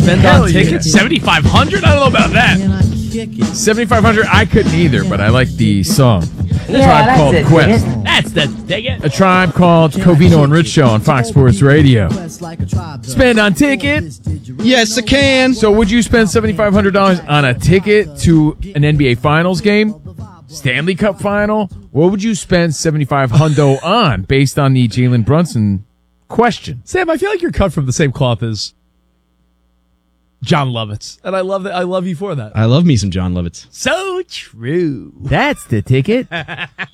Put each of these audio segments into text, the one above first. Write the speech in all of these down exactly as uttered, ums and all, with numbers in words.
spend Hell on yeah. tickets? seventy-five hundred dollars? I don't know about that. seventy-five hundred dollars, I couldn't either, but I like the song. Yeah, Tribe that's Called it, Quest. dig it. That's the ticket. A Tribe Called Covino and Rich Show on Fox Sports Radio. Spend on ticket. Yes, I can. So would you spend seventy-five hundred dollars on a ticket to an N B A Finals game? Stanley Cup Final? What would you spend seventy-five hundred dollars on based on the Jalen Brunson question? Sam, I feel like you're cut from the same cloth as John Lovitz, and I love that. I love you for that. I love me some John Lovitz. So true. That's the ticket. All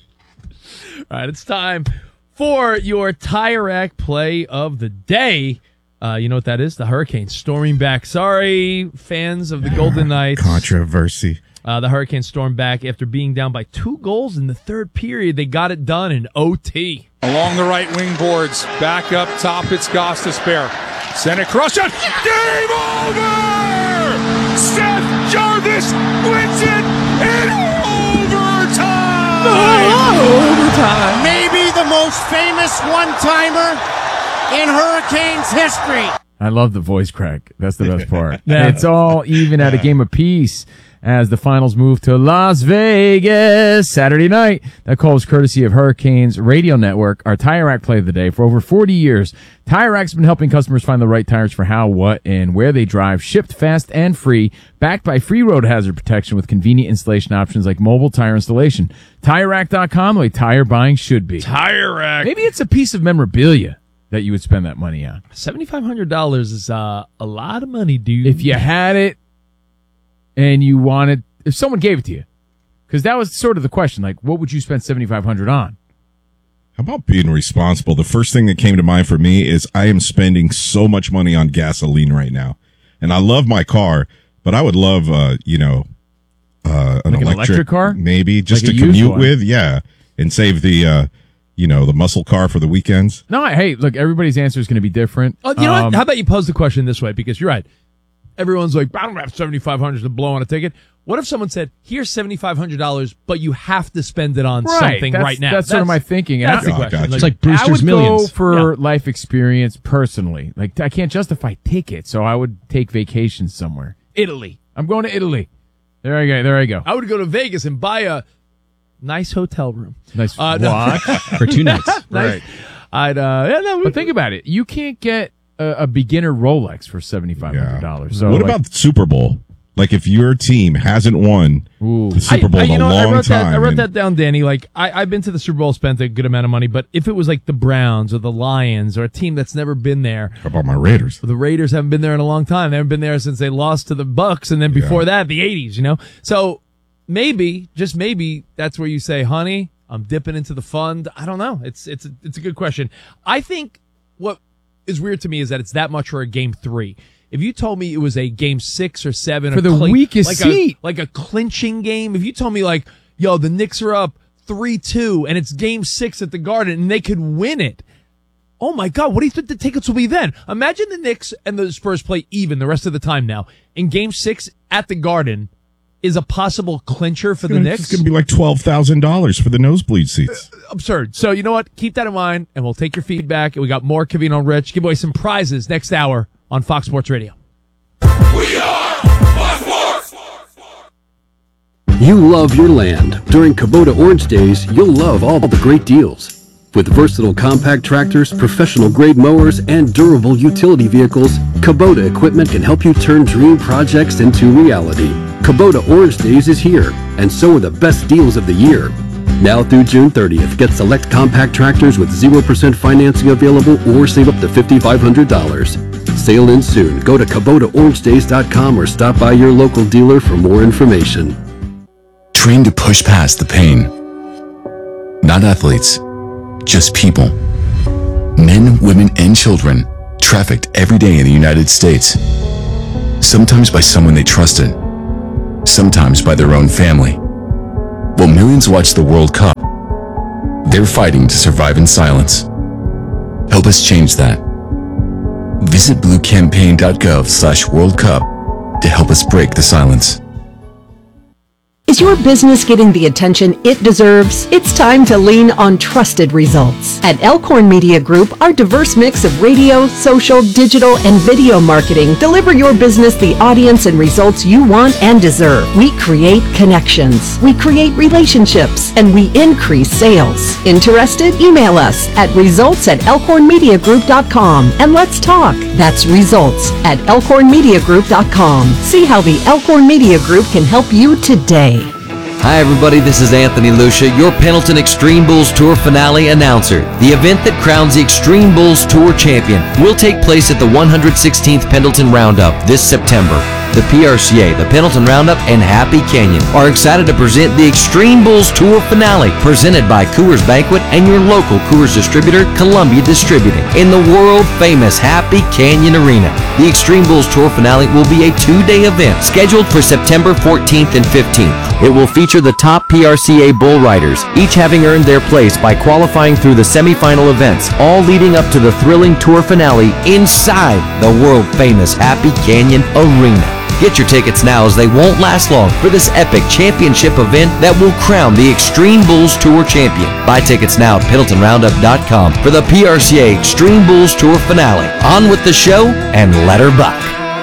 right, it's time for your Tire Rack play of the day. Uh, you know what that is? The Hurricanes storming back. Sorry, fans of the Golden Knights. Controversy. Uh, the Hurricanes stormed back after being down by two goals in the third period. They got it done in O T. Along the right wing boards, back up top, it's Goss to spare. Send it, crush it, game over! Seth Jarvis wins it in overtime! Overtime. Maybe the most famous one-timer in Hurricanes history. I love the voice crack. That's the best part. Yeah. It's all even at a game apiece as the finals move to Las Vegas Saturday night. That call is courtesy of Hurricanes Radio Network, our Tire Rack play of the day. For over forty years, Tire Rack's been helping customers find the right tires for how, what, and where they drive, shipped fast and free, backed by free road hazard protection with convenient installation options like mobile tire installation. Tire Rack dot com, the way tire buying should be. Tire Rack. Maybe it's a piece of memorabilia that you would spend that money on. seventy-five hundred dollars is uh, a lot of money, dude. If you had it and you wanted, if someone gave it to you, because that was sort of the question, like, what would you spend seventy-five hundred dollars on? How about being responsible? The first thing that came to mind for me is I am spending so much money on gasoline right now. And I love my car, but I would love, uh, you know, uh, an, Like an electric, electric car? maybe just Like a to used commute one? with. Yeah. And save the, uh, you know, the muscle car for the weekends. No, hey, look, everybody's answer is going to be different. Oh, you know Um, what? How about you pose the question this way? Because you're right. Everyone's like, I don't have seventy-five hundred dollars to blow on a ticket. What if someone said, here's seventy-five hundred dollars, but you have to spend it on Right, something that's- right now? that's sort of my thinking. And That's I- the Oh, question. gotcha. It's like I Brewster's would Millions. go for Yeah. life experience personally. Like, I can't justify tickets, so I would take vacation somewhere. Italy. I'm going to Italy. There I go. There I go. I would go to Vegas and buy a nice hotel room. Nice Uh, no. watch. For two nights. Right. I'd, uh, yeah, no, But think about it. You can't get a, a beginner Rolex for seventy-five hundred dollars. So what like, about the Super Bowl? Like if your team hasn't won Ooh. the Super Bowl I, I, in you a know, I long wrote time. That, I wrote and- that down, Danny. Like, I, I've been to the Super Bowl, spent a good amount of money, but if it was like the Browns or the Lions or a team that's never been there, How about my Raiders? the Raiders haven't been there in a long time. They haven't been there since they lost to the Bucks, and then before Yeah. that, the eighties, you know? So maybe, just maybe, that's where you say, honey, I'm dipping into the fund. I don't know. It's it's a, it's a good question. I think what is weird to me is that it's that much for a game three. If you told me it was a game six or seven, For a the clin- weakest like seat. a, like a clinching game, if you told me like, yo, the Knicks are up three two and it's game six at the Garden and they could win it. Oh my God, what do you think the tickets will be then? Imagine the Knicks and the Spurs play even the rest of the time now. In game six at the Garden is a possible clincher for the It's Knicks. going to be like twelve thousand dollars for the nosebleed seats. Absurd. So you know what? Keep that in mind, and we'll take your feedback. And we got more Covino and Rich. Give away some prizes next hour on Fox Sports Radio. We are Fox Sports. You love your land. During Kubota Orange Days, you'll love all the great deals. With versatile compact tractors, professional-grade mowers, and durable utility vehicles, Kubota equipment can help you turn dream projects into reality. Kubota Orange Days is here, and so are the best deals of the year. Now through June thirtieth, get select compact tractors with zero percent financing available or save up to five thousand five hundred dollars. Sail in soon. Go to Kubota Orange Days dot com or stop by your local dealer for more information. Trained to push past the pain. Not athletes, just people. Men, women, and children trafficked every day in the United States. Sometimes by someone they trusted, sometimes by their own family. While millions watch the World Cup, they're fighting to survive in silence. Help us change that. Visit blue campaign dot gov slash World Cup to help us break the silence. Is your business getting the attention it deserves? It's time to lean on trusted results. At Elkhorn Media Group, our diverse mix of radio, social, digital, and video marketing deliver your business the audience and results you want and deserve. We create connections, we create relationships, and we increase sales. Interested? Email us at results at elkhorn media group dot com and let's talk. That's results at elkhorn media group dot com. See how the Elkhorn Media Group can help you today. Hi everybody, this is Anthony Lucia, your Pendleton Extreme Bulls Tour finale announcer. The event that crowns the Extreme Bulls Tour champion will take place at the one hundred sixteenth Pendleton Roundup this September. The P R C A, the Pendleton Roundup, and Happy Canyon are excited to present the Extreme Bulls Tour finale, presented by Coors Banquet and your local Coors distributor, Columbia Distributing, in the world-famous Happy Canyon Arena. The Extreme Bulls Tour finale will be a two-day event scheduled for September fourteenth and fifteenth. It will feature the top P R C A bull riders, each having earned their place by qualifying through the semifinal events, all leading up to the thrilling tour finale inside the world-famous Happy Canyon Arena. Get your tickets now, as they won't last long for this epic championship event that will crown the Extreme Bulls Tour champion. Buy tickets now at pendleton roundup dot com for the P R C A Extreme Bulls Tour finale. On with the show and let her buck.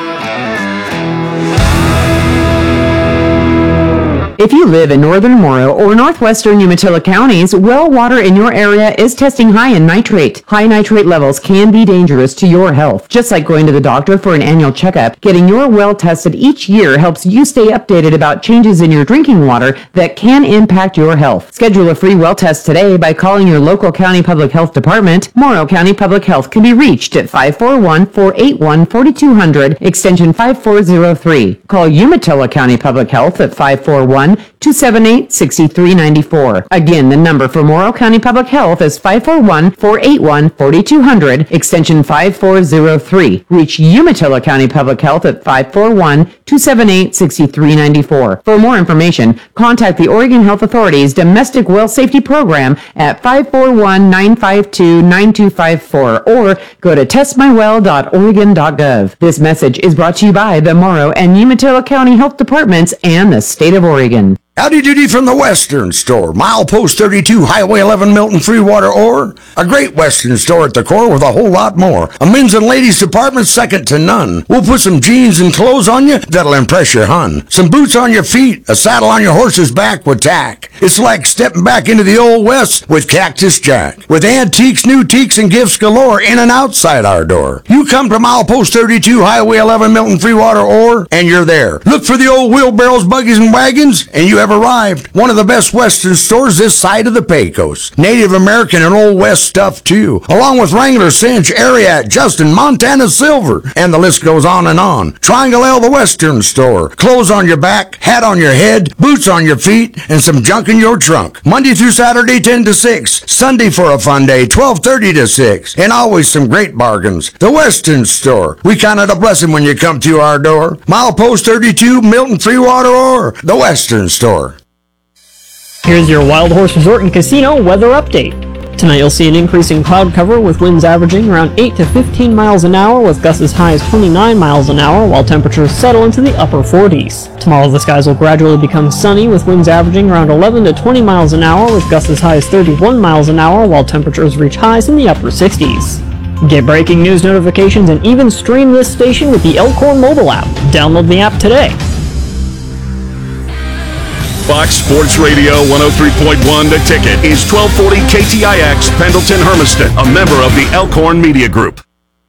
If you live in northern Morrow or northwestern Umatilla counties, well water in your area is testing high in nitrate. High nitrate levels can be dangerous to your health. Just like going to the doctor for an annual checkup, getting your well tested each year helps you stay updated about changes in your drinking water that can impact your health. Schedule a free well test today by calling your local county public health department. Morrow County Public Health can be reached at five four one, four eight one, four two zero zero, extension five four zero three. Call Umatilla County Public Health at five four one, two seven eight, six three nine four. Again, the number for Morrow County Public Health is five four one, four eight one, four two zero zero, extension five four zero three. Reach Umatilla County Public Health at five four one, two seven eight, six three nine four. For more information, contact the Oregon Health Authority's Domestic Well Safety Program at five four one, nine five two, nine two five four or go to test my well dot oregon dot gov. This message is brought to you by the Morrow and Umatilla County Health Departments and the State of Oregon. Howdy doody from the Western Store. Milepost thirty-two, Highway eleven, Milton, Freewater, Ore. A great Western store at the core with a whole lot more. A men's and ladies department second to none. We'll put some jeans and clothes on you that'll impress your hun. Some boots on your feet, a saddle on your horse's back with tack. It's like stepping back into the old West with Cactus Jack. With antiques, new teaks, and gifts galore in and outside our door. You come to Milepost thirty-two, Highway eleven, Milton, Freewater, Ore, and you're there. Look for the old wheelbarrows, buggies, and wagons, and you have arrived. One of the best Western stores this side of the Pecos. Native American and Old West stuff too, along with Wrangler, Cinch, Ariat, Justin, Montana Silver, and the list goes on and on. Triangle L, the Western Store. Clothes on your back, hat on your head, boots on your feet, and some junk in your trunk. Monday through Saturday, ten to six. Sunday for a fun day, twelve thirty to six. And always some great bargains. The Western Store. We count it a blessing when you come to our door. Milepost thirty-two, Milton, Freewater, or the Western Store. Here's your Wild Horse Resort and Casino weather update. Tonight you'll see an increase in cloud cover with winds averaging around eight to fifteen miles an hour with gusts as high as twenty-nine miles an hour while temperatures settle into the upper forties. Tomorrow the skies will gradually become sunny with winds averaging around eleven to twenty miles an hour with gusts as high as thirty-one miles an hour while temperatures reach highs in the upper sixties. Get breaking news notifications and even stream this station with the Elkhorn mobile app. Download the app today. Fox Sports Radio one oh three point one The Ticket is twelve forty K T I X Pendleton Hermiston, a member of the Elkhorn Media Group.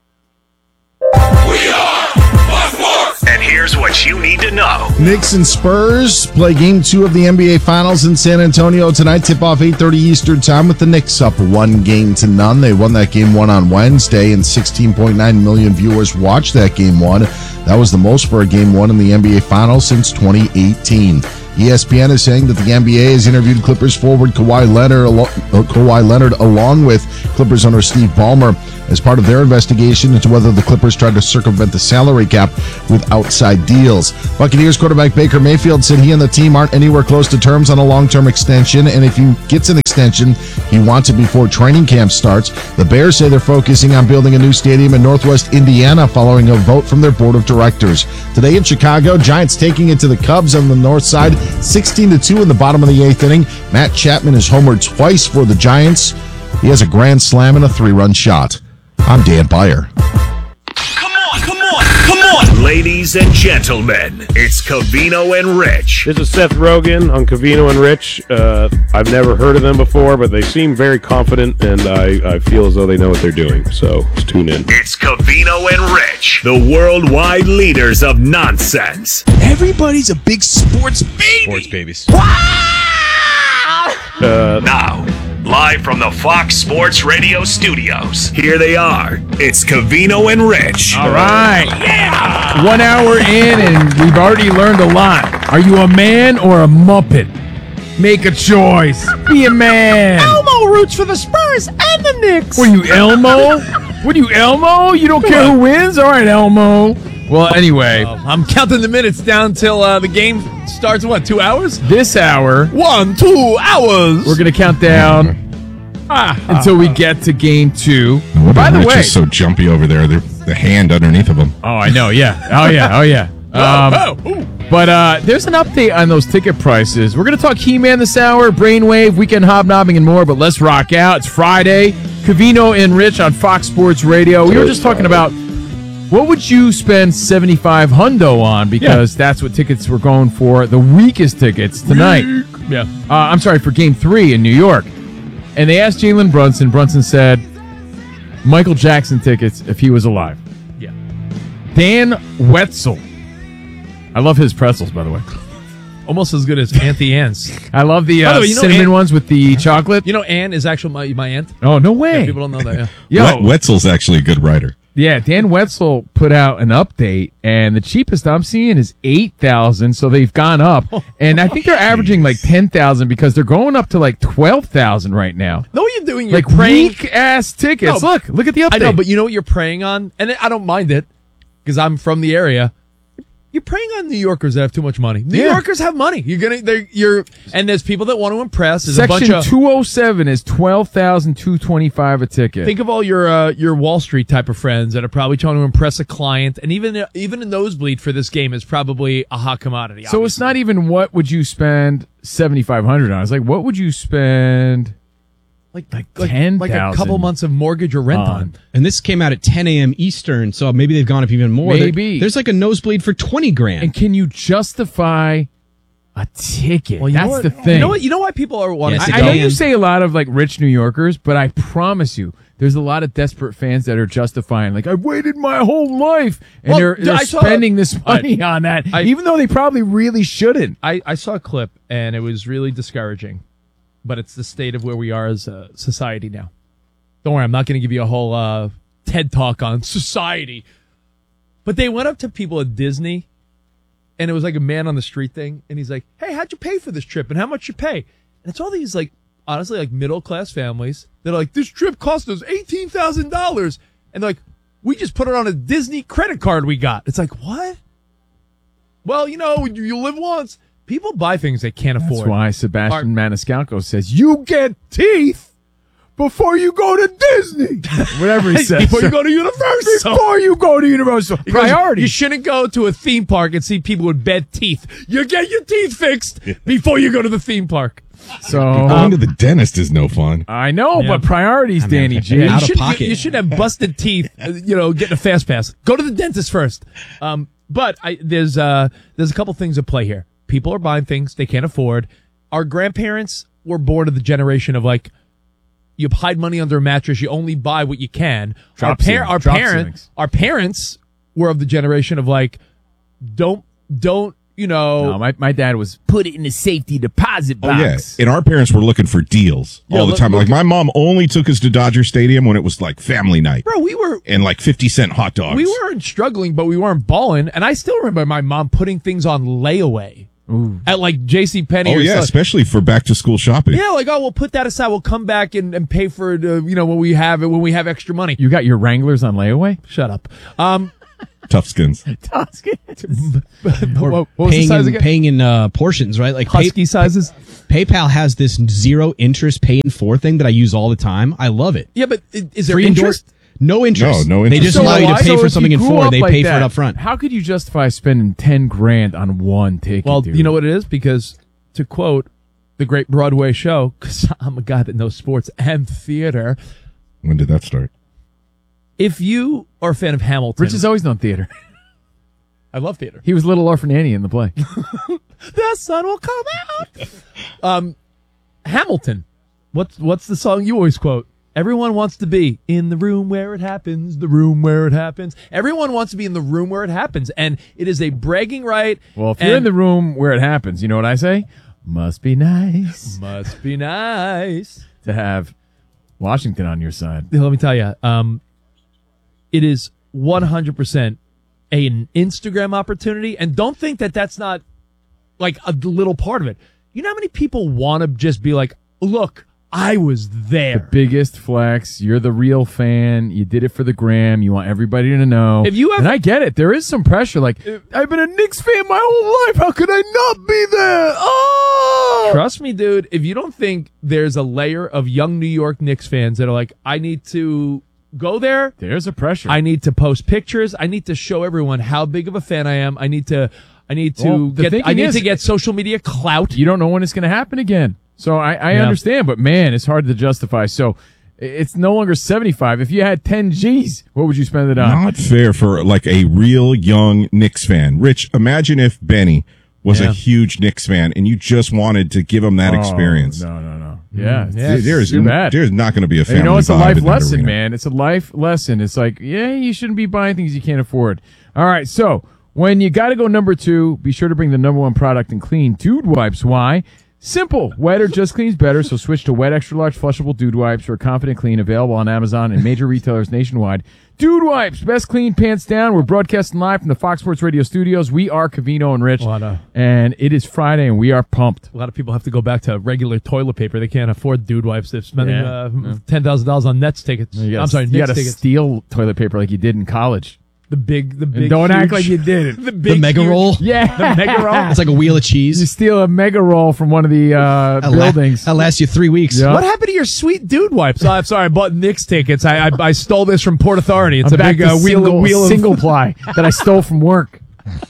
We are Fox Sports. And here's what you need to know. Knicks and Spurs play game two of the N B A Finals in San Antonio tonight. Tip off eight thirty Eastern time with the Knicks up one game to none. They won that game one on Wednesday, and sixteen point nine million viewers watched that game one. That was the most for a game one in the N B A Finals since twenty eighteen. E S P N is saying that the N B A has interviewed Clippers forward Kawhi Leonard, Kawhi Leonard along with Clippers owner Steve Ballmer as part of their investigation into whether the Clippers tried to circumvent the salary cap with outside deals. Buccaneers quarterback Baker Mayfield said he and the team aren't anywhere close to terms on a long-term extension, and if he gets an extension, he wants it before training camp starts. The Bears say they're focusing on building a new stadium in Northwest Indiana following a vote from their board of directors. Today in Chicago, Giants taking it to the Cubs on the north side, sixteen to two in the bottom of the eighth inning. Matt Chapman is homered twice for the Giants. He has a grand slam and a three-run shot. I'm Dan Byer. Come on, come on, come on. Ladies and gentlemen, it's Covino and Rich. This is Seth Rogen on Covino and Rich. Uh, I've never heard of them before, but they seem very confident, and I, I feel as though they know what they're doing. So let's tune in. It's Covino and Rich, the worldwide leaders of nonsense. Everybody's a big sports baby. Sports babies. Uh, now, live from the Fox Sports Radio studios, here they are. It's Covino and Rich. All right. Yeah! One hour in, and we've already learned a lot. Are you a man or a Muppet? Make a choice. Be a man. Elmo roots for the Spurs and the Knicks. What are you, Elmo? What are you, Elmo? You don't care who wins? All right, Elmo. Well, anyway. Uh, I'm counting the minutes down till uh, the game starts, what, two hours? This hour. One, two hours. We're going to count down ah, until we get to game two. No By the Rich way. is so jumpy over there. They're, the hand underneath of him. Oh, I know, yeah. Oh, yeah, oh, yeah. Um, oh, oh, but uh, there's an update on those ticket prices. We're going to talk He-Man this hour, Brainwave, Weekend Hobnobbing, and more, but let's rock out. It's Friday. Covino and Rich on Fox Sports Radio. We were just talking about what would you spend seventy-five hundo on, because yeah. that's what tickets were going for, the weakest tickets tonight. Yeah. Uh, I'm sorry, for game three in New York. And they asked Jalen Brunson. Brunson said Michael Jackson tickets if he was alive. Yeah. Dan Wetzel. I love his pretzels, by the way. Almost as good as Auntie Anne's. I love the, uh, the way, you know cinnamon Ann, ones with the chocolate. You know Anne is actually my, my aunt? Oh, no way. Yeah, people don't know that, yeah. Yo, Wetzel's actually a good writer. Yeah, Dan Wetzel put out an update, and the cheapest I'm seeing is eight thousand dollars, so they've gone up. And I think they're averaging like ten thousand dollars because they're going up to like twelve thousand dollars right now. Know what you're doing? You're like praying. weak-ass tickets. No, look, look at the update. I know, but you know what you're praying on? And I don't mind it because I'm from the area. You're preying on New Yorkers that have too much money. New Yeah. Yorkers have money. You're gonna, they're, you're, and there's people that want to impress. There's Section a bunch of two oh seven is twelve thousand two hundred twenty-five dollars a ticket. Think of all your uh, your Wall Street type of friends that are probably trying to impress a client, and even even a nosebleed for this game is probably a hot commodity. So obviously. it's not even what would you spend seventy-five hundred dollars on. It's like, what would you spend like like, like, ten like a couple months of mortgage or rent on. on. And this came out at ten a.m. Eastern, so maybe they've gone up even more. Maybe. There, there's like a nosebleed for twenty grand. And can you justify a ticket? Well, you know That's what? the thing. You know what? You know why people are wanting Yes, to I, I go? know you say a lot of like rich New Yorkers, but I promise you, there's a lot of desperate fans that are justifying, like, I've waited my whole life, and Well, they're, they're I saw- spending this money on that, I- even though they probably really shouldn't. I, I saw a clip, and it was really discouraging. But it's the state of where we are as a society now. Don't worry, I'm not going to give you a whole uh, TED talk on society. But they went up to people at Disney, and it was like a man on the street thing, and he's like, hey, how'd you pay for this trip, and how much you pay? And it's all these, like, honestly, like middle-class families that are like, this trip cost us eighteen thousand dollars. And they're like, we just put it on a Disney credit card we got. It's like, what? Well, you know, you, you live once. People buy things they can't afford. That's why Sebastian Maniscalco says, you get teeth before you go to Disney. Whatever he says. Before you go to Universal. Before you go to Universal. He goes, Priority. you shouldn't go to a theme park and see people with bad teeth. You get your teeth fixed before you go to the theme park. So Going um, to the dentist is no fun. I know, Yeah. but priorities, I mean, Danny yeah, G. out You of should, pocket. you, you should have busted teeth, uh, you know, getting a fast pass. Go to the dentist first. Um, but I, there's uh, there's a couple things at play here. People are buying things they can't afford. Our grandparents were born of the generation of like, you hide money under a mattress. You only buy what you can. Drop our par- ceiling, our drop parents, ceilings. our parents were of the generation of like, don't, don't, you know. No, my, my dad was put it in the safety deposit Oh, yeah. box. And our parents were looking for deals Yeah, all the look- time. look Like, my mom only took us to Dodger Stadium when it was like family night Bro, we were and like fifty cent hot dogs. we weren't struggling, but we weren't balling. And I still remember my mom putting things on layaway. Ooh. At like JCPenney. Oh or yeah, something. especially for back to school shopping. Yeah, like, oh, we'll put that aside. We'll come back and, and pay for it, uh, you know, when we have it, when we have extra money. You got your Wranglers on layaway? Shut up. Um, Tough skins. Tough skins. Or what, what was paying the size in, again? paying in uh, portions, right? Like Husky sizes. PayPal has this zero interest pay in four thing that I use all the time. I love it. Yeah, but i- is there Free interest? endorse- No interest. No, no They interest. just allow you to why- pay so for if something you in grew four. up They like pay that, for it up front. How could you justify spending ten grand on one ticket? Well, dude? you know what it is? Because, to quote the great Broadway show, because I'm a guy that knows sports and theater, When did that start? if you are a fan of Hamilton. Rich has always known theater. I love theater. He was Little Orphan Annie in the play. The sun will come out. um, Hamilton. What's what's the song you always quote? Everyone wants to be in the room where it happens, the room where it happens. Everyone wants to be in the room where it happens, and it is a bragging right. Well, if you're in and- the room where it happens, you know what I say? Must be nice must be nice to have Washington on your side. Let me tell you, um, it is one hundred percent an Instagram opportunity, and don't think that that's not like a little part of it. You know how many people want to just be like, look, I was there. The biggest flex. You're the real fan. You did it for the gram. You want everybody to know. If you have- and I get it. There is some pressure. Like, I've been a Knicks fan my whole life. How could I not be there? Oh! Trust me, dude, if you don't think there's a layer of young New York Knicks fans that are like, I need to go there. There's a pressure. I need to post pictures. I need to show everyone how big of a fan I am. I need to, I need to Well, the get, I thinking need is- to get social media clout. You don't know when it's going to happen again. So I, I Yeah. understand, but man, it's hard to justify. So it's no longer seventy-five. If you had ten G's, what would you spend it on? Not fair for like a real young Knicks fan. Rich, imagine if Benny was Yeah. a huge Knicks fan and you just wanted to give him that Oh, experience. No, no, no. Yeah, Mm, it's- yeah, it's There's too bad. there's not going to be a And family you know, it's a vibe life in that lesson, arena. man. It's a life lesson. It's like, yeah, you shouldn't be buying things you can't afford. All right, so when you got to go number two, be sure to bring the number one product in clean dude wipes. Why? Simple. Wetter just cleans better, so switch to Wet Extra Large Flushable Dude Wipes for a confident clean, available on Amazon and major retailers nationwide. Dude Wipes, best clean, pants down. We're broadcasting live from the Fox Sports Radio studios. We are Cavino and Rich, A lot of- and it is Friday, and we are pumped. A lot of people have to go back to regular toilet paper. They can't afford dude wipes. They're spending Yeah. uh, Yeah. ten thousand dollars on Nets tickets. You gotta, I'm sorry, you Knicks got to tickets. steal toilet paper like you did in college. The big, the And big. don't act huge- like you did it. The big The mega huge- roll? Yeah. The mega roll. It's like a wheel of You cheese. steal a mega roll from one of the uh, That la- buildings. that lasts you three weeks. Yeah. What happened to your sweet dude wipes? Oh, I'm sorry, I bought Knicks tickets. I I, I stole this from Port Authority. It's I'm a back big to uh, wheel single, wheel of single ply that I stole from work.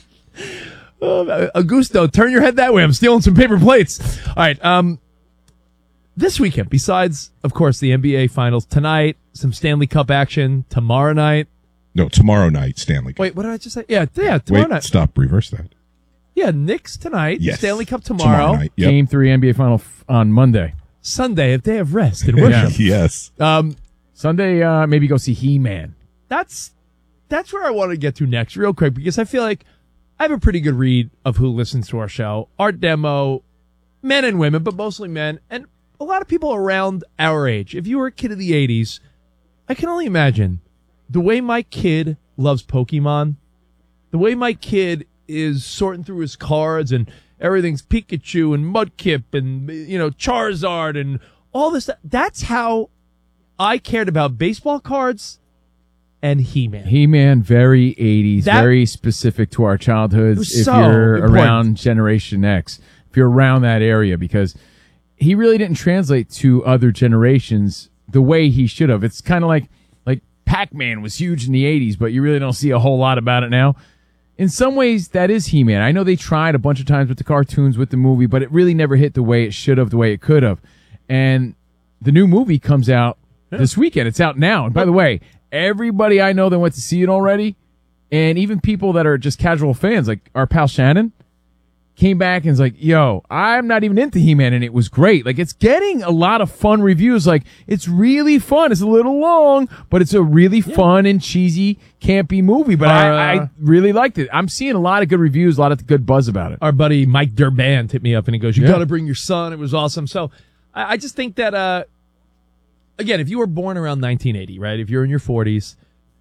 Uh, Augusto, turn your head that way. I'm stealing some paper plates. All right. Um, this weekend, besides, of course, the N B A Finals tonight, some Stanley Cup action tomorrow night. No, tomorrow night, Stanley Cup. Wait, what did I just say? Yeah, yeah, tomorrow Wait, night. stop, reverse that. Yeah, Knicks tonight. Yes. Stanley Cup tomorrow. Tomorrow night. Yep. Game three N B A final f- on Monday. Sunday, a day of rest and worship. Yes. Um, Sunday, uh, maybe go see He-Man. that's that's where I want to get to next, real quick, because I feel like I have a pretty good read of who listens to our show. Art Demo, men and women, but mostly men, and a lot of people around our age. If you were a kid of the eighties, I can only imagine the way my kid loves Pokemon, the way my kid is sorting through his cards and everything's Pikachu and Mudkip and, you know, Charizard and all this. That's how I cared about baseball cards and He-Man. He-Man, very eighties, That- very specific to our It childhoods. was If so you're important. around Generation X, if you're around that area, because he really didn't translate to other generations the way he should have. It's kind of like like Pac-Man was huge in the eighties, but you really don't see a whole lot about it now. In some ways, that is He-Man. I know they tried a bunch of times with the cartoons, with the movie, but it really never hit the way it should have, the way it could have. And the new movie comes out this weekend. It's out now. And by the way, everybody I know that went to see it already, and even people that are just casual fans, like our pal Shannon, came back and was like, yo, I'm not even into He-Man, and it was great. Like, it's getting a lot of fun reviews. Like, it's really fun. It's a little long, but it's a really fun and cheesy, campy movie. But Our, I, uh, I really liked it. I'm seeing a lot of good reviews, a lot of good buzz about it. Our buddy Mike Durband hit me up and he goes, you Yeah. got to bring your son. It was awesome. So I, I just think that, uh, again, if you were born around nineteen eighty, right? If you're in your forties,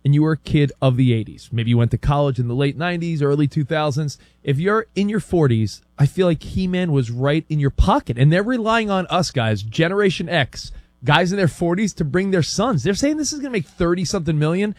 and you were a kid of the eighties, maybe you went to college in the late nineties, early two thousands, if you're in your forties, I feel like He-Man was right in your pocket. And they're relying on us guys, Generation X, guys in their forties, to bring their sons. They're saying this is going to make thirty-something million.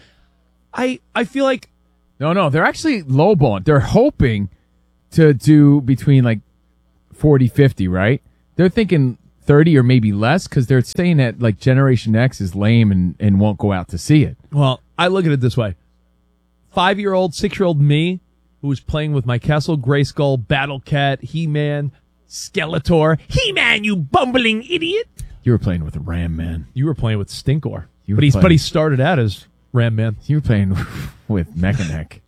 I I feel like... No, no, they're actually lowballing. They're hoping to do between like forty, fifty, right? They're thinking thirty or maybe less because they're saying that like Generation X is lame and, and won't go out to see it. Well, I look at it this way. Five-year-old, six-year-old me, who was playing with my Castle Grayskull, Battle Cat, He-Man, Skeletor. He-Man, you bumbling idiot! You were playing with a Ram Man. You were playing with Stinkor. You were But, he's, playing- but he started out as Ram Man. You were playing with Mechanic.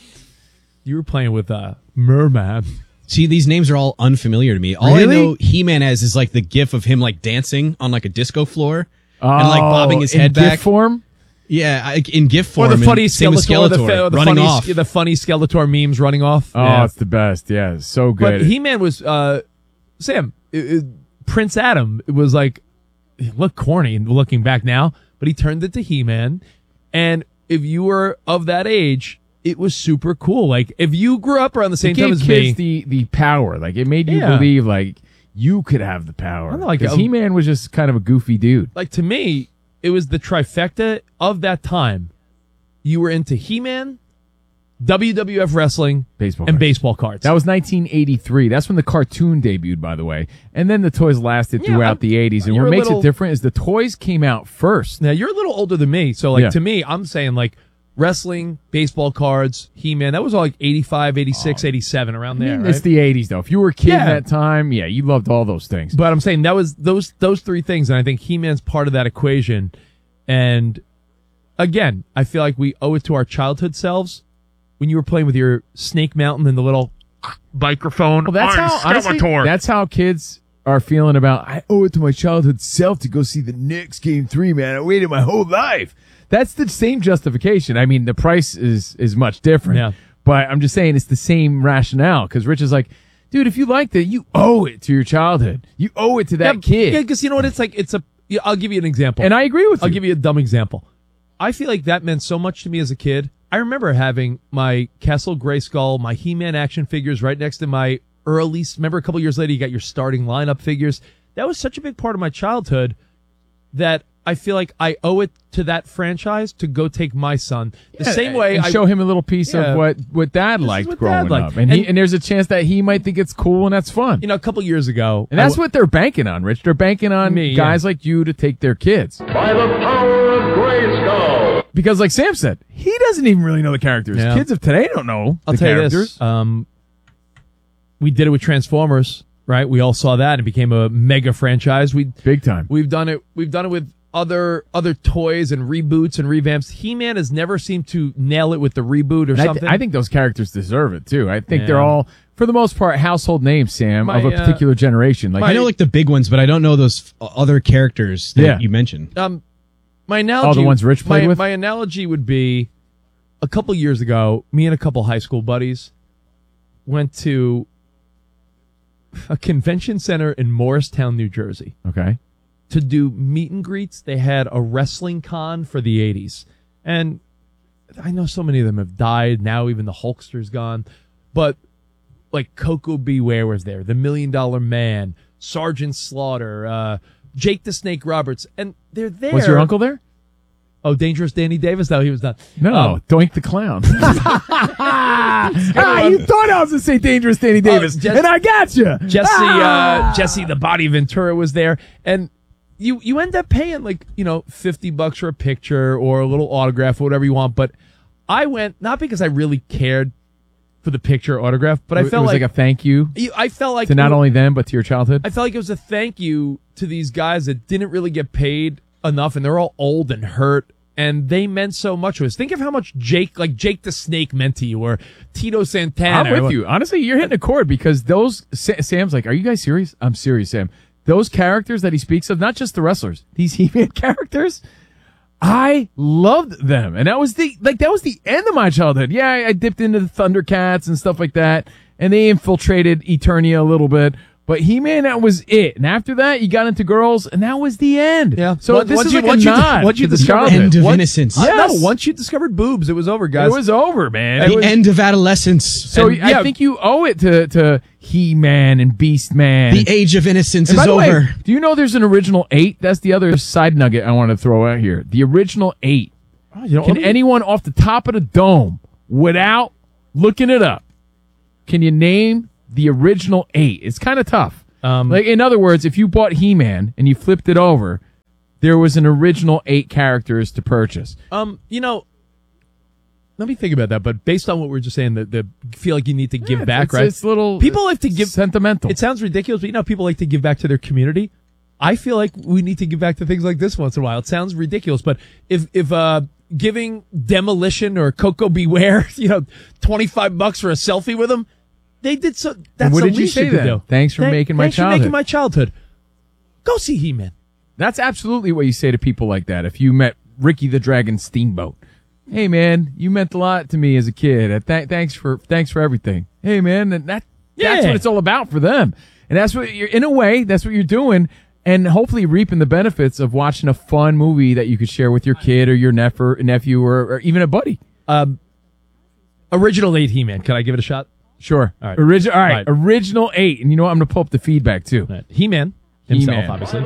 You were playing with uh, Merman. See, these names are all unfamiliar to me. All Really? I know He-Man as is like the gif of him like dancing on like a disco floor and like Oh, bobbing his in head GIF back. form? Yeah, I- in GIF Or form. the funny and same with Skeletor, the, fa- the running funny, off. the funny Skeletor memes running off. Oh, Yeah. it's the best. Yeah, so But good. He-Man was, uh, Sam, it, it, Prince Adam, it was like, it looked corny looking back now, but he turned it to He-Man. And if you were of that age, it was super cool. Like, if you grew up around the same it gave time as kids me. the, the power. Like, it made you Yeah. believe, like, you could have the power. I don't like Because it. He-Man was just kind of a goofy dude. Like, to me, it was the trifecta of that time. You were into He-Man, W W F wrestling, Baseball and cards. baseball cards. That was nineteen eighty-three. That's when the cartoon debuted, by the way. And then the toys lasted Yeah, throughout I'm- the eighties. And you're what a makes little- it different is the toys came out first. Now, you're a little older than me, so, like, Yeah. to me, I'm saying, like, wrestling, baseball cards, He-Man, that was all, like, eighty-five, eighty-six, eighty-seven, around I there, mean, right? It's the eighties, though. If you were a kid Yeah. at that time, yeah, you loved all those things. But I'm saying that was those those three things, and I think He-Man's part of that equation. And again, I feel like we owe it to our childhood selves when you were playing with your Snake Mountain and the little microphone. Well, that's I'm how honestly, Skeletor. that's how kids are feeling about. I owe it to my childhood self to go see the Knicks game three. Man, I waited my whole life. That's the same justification. I mean, the price is is much different. Yeah. But I'm just saying it's the same rationale because Rich is like, dude, if you liked it, you owe it to your childhood. You owe it to that yeah, kid. Yeah, because you know what? It's like it's a. Yeah, I'll give you an example, And I agree with I'll you. give you a dumb example. I feel like that meant so much to me as a kid. I remember having my Castle Grayskull, my He-Man action figures right next to my early. Remember, a couple years later, you got your starting lineup figures. That was such a big part of my childhood that I feel like I owe it to that franchise to go take my son the Yeah, same way and I show him a little piece Yeah. of what, what dad This is liked what growing Dad liked. up. And, he, And- and there's a chance that he might think it's cool and that's fun. You know, a couple years ago, And that's I w- what they're banking on, Rich. They're banking on Me, guys yeah. like you to take their kids. By the power of Grayskull. Because like Sam said, he doesn't even really know the characters. Yeah. Kids of today don't know I'll the tell characters. you this. Um, we did it with Transformers, right? We all saw that and it became a mega franchise. We Big time. We've done it. We've done it with other other toys and reboots and revamps. He-Man has never seemed to nail it with the reboot or And I, th- something. I think those characters deserve it too. I think Yeah. they're all, for the most part, household names, Sam, My, of a uh, particular generation. Like I know like the big ones, but I don't know those f- other characters that Yeah. you mentioned. Um, my analogy. All the ones Rich played my, with? My analogy would be, a couple years ago, me and a couple high school buddies went to a convention center in Morristown, New Jersey, okay. to do meet and greets. They had a wrestling con for the eighties. And I know so many of them have died. Now even the Hulkster's gone. But like Coco Beware was there, the Million Dollar Man, Sergeant Slaughter, uh, Jake the Snake Roberts. And they're there. Was your uncle there? Oh, Dangerous Danny Davis? No, he was not. No, Um, Doink the Clown. ah, you thought I was going to say Dangerous Danny Davis, Jess- and I got you. Jesse, Ah! uh, Jesse the Body Ventura was there, and you you end up paying like you know fifty bucks for a picture or a little autograph or whatever you want. But I went not because I really cared for the picture or autograph, but I It felt was like, a thank you you- I felt like to not it- only them, but to your childhood. I felt like it was a thank you to these guys that didn't really get paid enough, and they're all old and hurt. And they meant so much to us. Think of how much Jake, like Jake the Snake, meant to you, or Tito Santana. I'm with you. Honestly, you're hitting a chord because those Sa- Sam's like, are you guys serious? I'm serious, Sam. Those characters that he speaks of, not just the wrestlers, these He-Man characters, I loved them, and that was the like that was the end of my childhood. Yeah, I, I dipped into the Thundercats and stuff like that, and they infiltrated Eternia a little bit, But He-Man, that was it. And after that, you got into girls, and that was the end. Yeah. So Once- this once is you- like once a you- nod once you to the discover- childhood. End of Once- innocence. Uh, Yes. No, once you discovered boobs, it was over, guys. It was over, man. The It was- end of adolescence. So And, yeah. I think you owe it to, to He-Man and Beast-Man. The age of innocence And is by the way, over. do you know there's an original eight? That's the other side nugget I want to throw out here. The original eight. Oh, you know, Can let me- anyone off the top of the dome, without looking it up, can you name the original eight? It's kind of tough. Um, like, in other words, if you bought He-Man and you flipped it over, there was an original eight characters to purchase. Um, you know, let me think about that. But based on what we were just saying, the, the feel like you need to give Yeah, back, it's, right? It's little people like to give sentimental. It sounds ridiculous, but you know, people like to give back to their community. I feel like we need to give back to things like this once in a while. It sounds ridiculous, but if if uh giving Demolition or Coco Beware, you know, twenty five bucks for a selfie with them, they did so. That's what the did you least say could then? do. Thanks for Thank- making my thanks for childhood. making my childhood. Go see He-Man. That's absolutely what you say to people like that. If you met Ricky the Dragon Steamboat, hey man, you meant a lot to me as a kid. Uh, th- thanks for thanks for everything. Hey man, and that that's Yeah. what it's all about for them. And that's what you're in a way. That's what you're doing, and hopefully reaping the benefits of watching a fun movie that you could share with your kid or your nephew, nephew, or, or even a buddy. Um, original eight He-Man. Can I give it a shot? Sure. All right. Original. All right. Right. Original eight. And you know what? I'm going to pull up the feedback too. Right. He-Man himself, He-Man. obviously.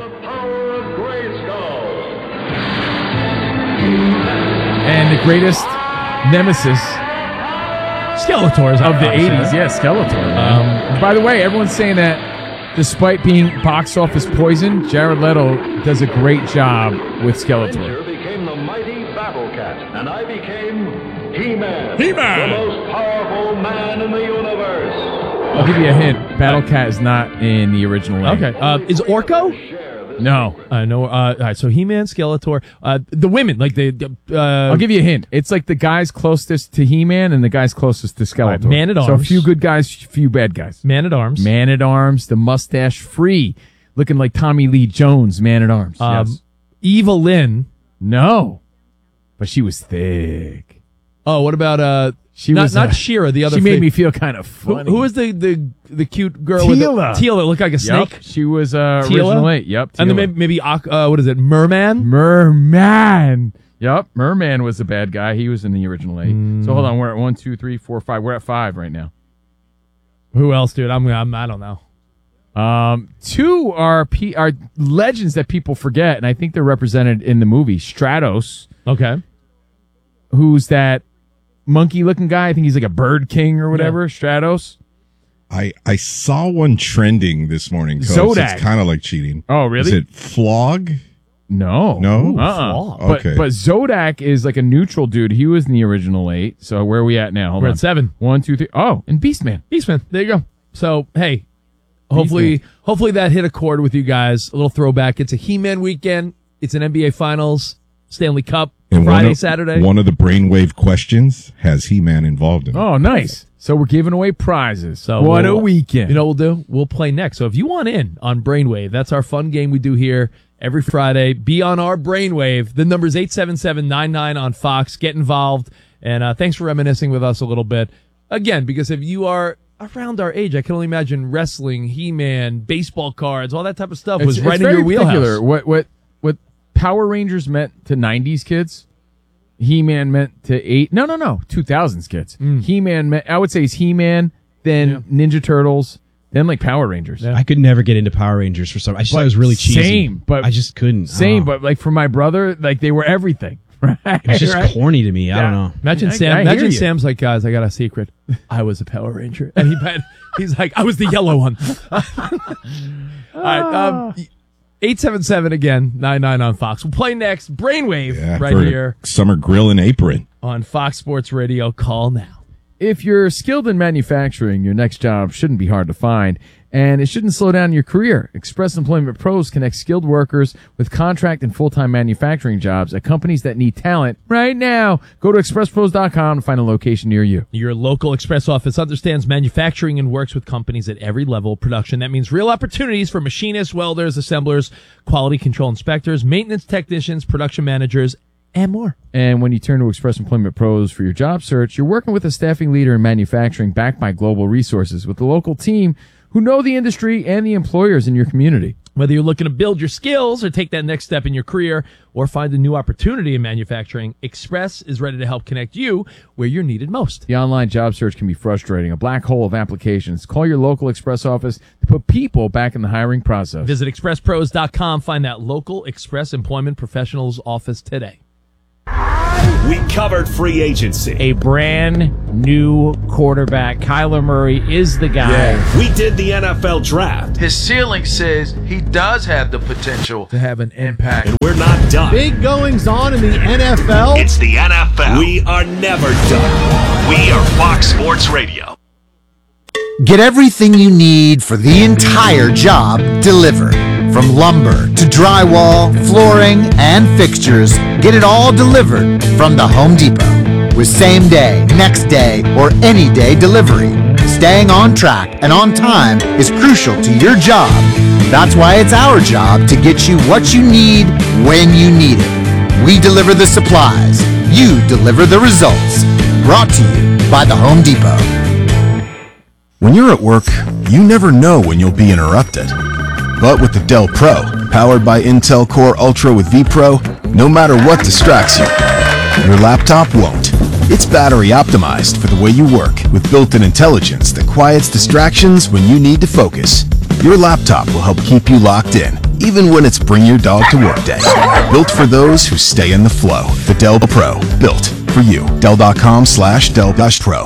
And the greatest nemesis Skeletor is of the obviously, eighties. right? Yeah, Skeletor. Um, by the way, everyone's saying that despite being box office poison, Jared Leto does a great job with Skeletor. became the mighty Battle Cat, and I became He-Man. He-Man! The most powerful man in the universe. I'll give you a hint. Battle Cat is not in the original. eight. Okay. Uh, is Orko? No. I know. Uh, all right. So He-Man, Skeletor, uh, the women, like the. the, Uh, I'll give you a hint. It's like the guys closest to He-Man and the guys closest to Skeletor. Right, Man at So a Arms. few good guys, few bad guys. Man at Arms. Man at Arms, the mustache free, looking like Tommy Lee Jones, Man at Arms. Um, yes. Evelyn. No. But she was thick. Oh, what about uh? She not, was not uh, Shira. The other. She made thing. me feel kind of Who, funny. who was the, the the cute girl? With Teela. the, Teela that looked like a Yep. snake. She was uh, Teela? original eight. Yep. And then Teela. maybe, maybe Ak- uh, what is it? Merman. Merman. Yep. Merman was the bad guy. He was in the original eight. Mm. So hold on. We're at one, two, three, four, five. We're at five right now. Who else, dude? I'm, I'm I don't know. Um, two are P- are legends that people forget, and I think they're represented in the movie. Stratos, Okay. who's that monkey-looking guy. I think he's like a bird king or whatever. Stratos. I, I saw one trending this morning. Coach. Zodak. It's kind of like cheating. Oh, really? Is it Flog? No. No? Uh-uh. Flog. But, Okay. but Zodak is like a neutral dude. He was in the original eight. So where are we at now? Hold We're on. at seven. One, two, three. Oh, and Beastman. Beastman. There you go. So hey, hopefully, Beastman. hopefully that hit a chord with you guys. A little throwback. It's a He-Man weekend. It's an N B A Finals, Stanley Cup, And Friday, one of, Saturday. One of the brainwave questions has He-Man involved in it. Oh, nice. So we're giving away prizes. So what we'll- a weekend. You know what we'll do? We'll play next. So if you want in on Brainwave, that's our fun game we do here every Friday. Be on our Brainwave. The number is eight seven seven nine nine on Fox. Get involved. And uh, thanks for reminiscing with us a little bit. Again, because if you are around our age, I can only imagine wrestling, He-Man, baseball cards, all that type of stuff was It's- right it's in very your wheelhouse. particular. What what what Power Rangers meant to nineties kids, He-Man meant to eight. No, no, no, two thousands kids. Mm. He-Man meant, I would say, is He-Man, then Ninja Turtles, then like Power Rangers. I could never get into Power Rangers for some. I just thought it was really cheesy. Same, but I just couldn't. Same, Oh. but like for my brother, like they were everything. Right? It was just Right? corny to me. I Yeah. don't know. Imagine I- Sam. I hear imagine you. Sam's like, guys, I got a secret. I was a Power Ranger, and he bet, he's like, I was the yellow one. All right, um, eight seven seven again nine nine on Fox. We'll play next. Brainwave Yeah, right for here Summer Grill and Apron. on Fox Sports Radio. Call now. If you're skilled in manufacturing, your next job shouldn't be hard to find, and it shouldn't slow down your career. Express Employment Pros connects skilled workers with contract and full-time manufacturing jobs at companies that need talent right now. Go to express pros dot com to find a location near you. Your local Express office understands manufacturing and works with companies at every level of production. That means real opportunities for machinists, welders, assemblers, quality control inspectors, maintenance technicians, production managers, and more. And when you turn to Express Employment Pros for your job search, you're working with a staffing leader in manufacturing backed by global resources with a local team who know the industry and the employers in your community. Whether you're looking to build your skills or take that next step in your career or find a new opportunity in manufacturing, Express is ready to help connect you where you're needed most. The online job search can be frustrating, a black hole of applications. Call your local Express office to put people back in the hiring process. Visit express pros dot com. Find that local Express Employment Professionals office today. We covered free agency. A brand new quarterback. Kyler Murray is the guy. Yeah. We did the N F L draft. His ceiling says he does have the potential to have an impact. And we're not done. Big goings on in the N F L. It's the N F L. We are never done. We are Fox Sports Radio. Get everything you need for the entire job delivered. From lumber to drywall, flooring, and fixtures, get it all delivered from the Home Depot. With same day, next day, or any day delivery, staying on track and on time is crucial to your job. That's why it's our job to get you what you need when you need it. We deliver the supplies. You deliver the results. Brought to you by the Home Depot. When you're at work, you never know when you'll be interrupted. But with the Dell Pro, powered by Intel Core Ultra with vPro, no matter what distracts you, your laptop won't. It's battery optimized for the way you work with built-in intelligence that quiets distractions when you need to focus. Your laptop will help keep you locked in, even when it's bring your dog to work day. Built for those who stay in the flow. The Dell Pro, built for you. Dell.com slash Dell Pro.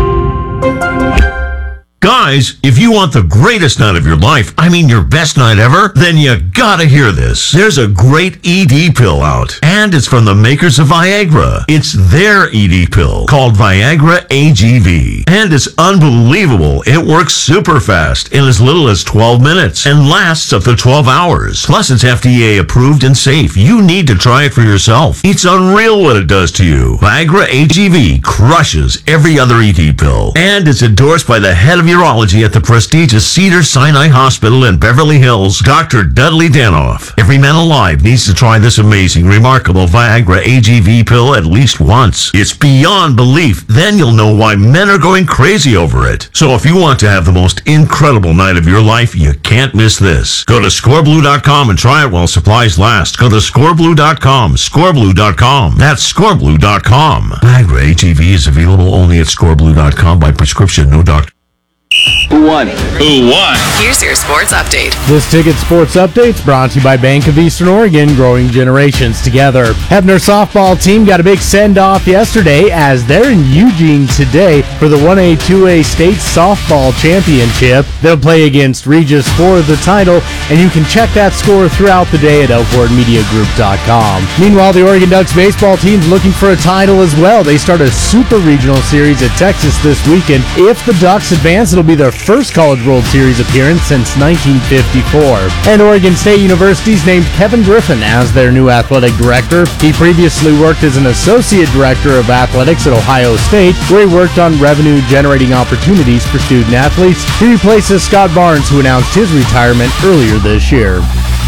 Guys, if you want the greatest night of your life, I mean your best night ever, then you gotta hear this. There's a great E D pill out, and it's from the makers of Viagra. It's their E D pill called Viagra A G V, and it's unbelievable. It works super fast in as little as twelve minutes and lasts up to twelve hours. Plus, it's F D A approved and safe. You need to try it for yourself. It's unreal what it does to you. Viagra A G V crushes every other E D pill, and it's endorsed by the head of urology at the prestigious Cedars-Sinai Hospital in Beverly Hills, Doctor Dudley Danoff. Every man alive needs to try this amazing, remarkable Viagra A G V pill at least once. It's beyond belief. Then you'll know why men are going crazy over it. So if you want to have the most incredible night of your life, you can't miss this. Go to score blue dot com and try it while supplies last. Go to score blue dot com, score blue dot com. That's score blue dot com. Viagra A G V is available only at score blue dot com by prescription, no doctor. Who won? Who won? Here's your sports update. This Ticket Sports Update's brought to you by Bank of Eastern Oregon, growing generations together. Hebner softball team got a big send-off yesterday as they're in Eugene today for the one A two A state softball championship. They'll play against Regis for the title, and you can check that score throughout the day at elkhorn media group dot com. Meanwhile, the Oregon Ducks baseball team's looking for a title as well. They start a super regional series at Texas this weekend. If the Ducks advance, it'll be their first College World Series appearance since nineteen fifty-four. And Oregon State University's named Kevin Griffin as their new athletic director. He previously worked as an associate director of athletics at Ohio State, where he worked on revenue-generating opportunities for student athletes. He replaces Scott Barnes, who announced his retirement earlier this year.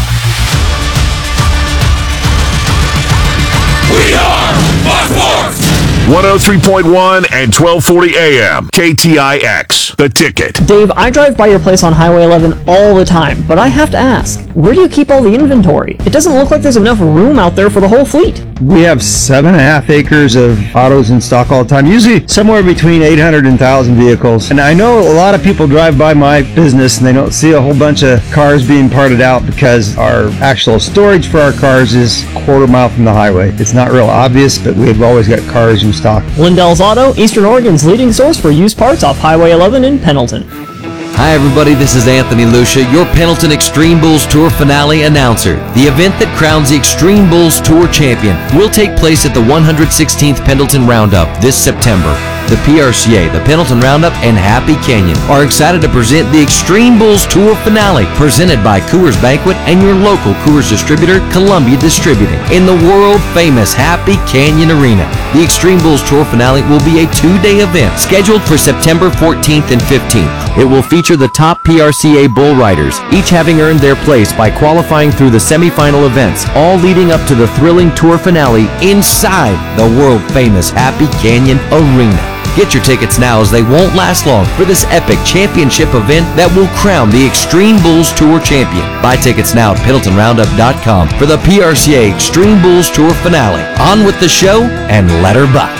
We are Fox Sports! one oh three point one and twelve forty A M K T I X, The Ticket. Dave, I drive by your place on Highway eleven all the time, but I have to ask, where do you keep all the inventory? It doesn't look like there's enough room out there for the whole fleet. We have seven and a half acres of autos in stock all the time, usually somewhere between eight hundred and one thousand vehicles. And I know a lot of people drive by my business and they don't see a whole bunch of cars being parted out because our actual storage for our cars is a quarter mile from the highway. It's not real obvious, but we've always got cars in stock. Lindell's Auto, Eastern Oregon's leading source for used parts off Highway eleven in Pendleton. Hi everybody, this is Anthony Lucia, your Pendleton Extreme Bulls Tour finale announcer. The event that crowns the Extreme Bulls Tour champion will take place at the one hundred sixteenth Pendleton Roundup this September. The P R C A, the Pendleton Roundup, and Happy Canyon are excited to present the Extreme Bulls Tour finale, presented by Coors Banquet and your local Coors distributor, Columbia Distributing, in the world-famous Happy Canyon Arena. The Extreme Bulls Tour finale will be a two-day event scheduled for September fourteenth and fifteenth. It will feature the top P R C A bull riders, each having earned their place by qualifying through the semifinal events, all leading up to the thrilling tour finale inside the world-famous Happy Canyon Arena. Get your tickets now as they won't last long for this epic championship event that will crown the Extreme Bulls Tour champion. Buy tickets now at Pendleton Roundup dot com for the P R C A Extreme Bulls Tour finale. On with the show and let her buck.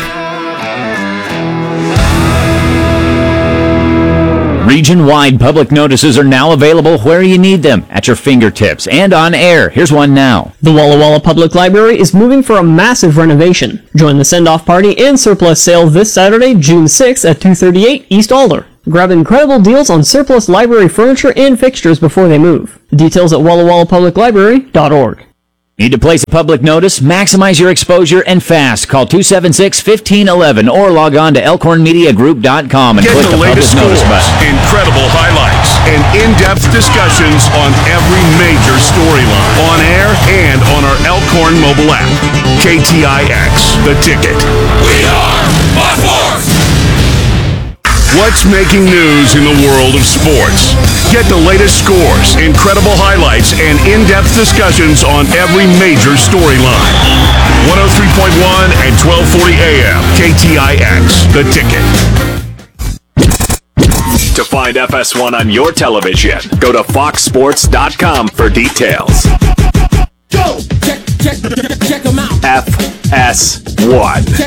Region-wide public notices are now available where you need them, at your fingertips and on air. Here's one now. The Walla Walla Public Library is moving for a massive renovation. Join the send-off party and surplus sale this Saturday, June sixth at two thirty-eight East Alder. Grab incredible deals on surplus library furniture and fixtures before they move. Details at walla walla public library dot org. Need to place a public notice? Maximize your exposure and fast. Call two seven six, one five one one or log on to elkhorn media group dot com and Get click the the public latest notice scores, button. incredible highlights, and in-depth discussions on every major storyline. On air and on our Elkhorn mobile app. K T I X, The Ticket. We are my force! What's making news in the world of sports? Get the latest scores, incredible highlights, and in-depth discussions on every major storyline. one oh three point one and twelve forty A M. K T I X, The Ticket. To find F S one on your television, go to fox sports dot com for details. Go! Check, check, check them out. F S one. Check